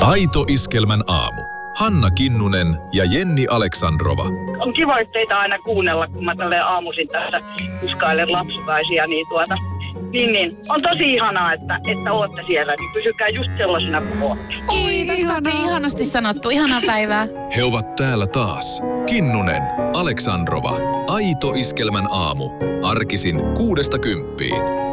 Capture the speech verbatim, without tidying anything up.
Aito Iskelmän aamu. Hanna Kinnunen ja Jenni Aleksandrova. On kiva teitä aina kuunnella, kun mä tälleen aamuisin tässä kuskailen lapsukaisia, niin tuota... Niin, niin. On tosi ihanaa, että, että ootte siellä, niin pysykää just sellaisena kuin ootte. Kiitos, Kati. Ihanasti sanottu. Ihanaa päivää. He ovat täällä taas. Kinnunen, Aleksandrova. Aito Iskelmän aamu. Arkisin kuudesta kymppiin.